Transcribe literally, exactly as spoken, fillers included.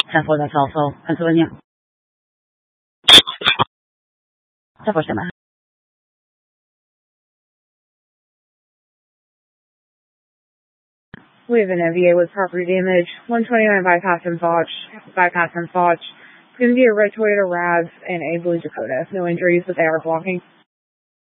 ten four, that's also Pennsylvania. ten four, stand by. We have an M V A with property damage. one twenty-nine bypass and Foch. Bypass and Foch. It's going to be a red Toyota R A V and a blue Dakota. No injuries, but they are blocking.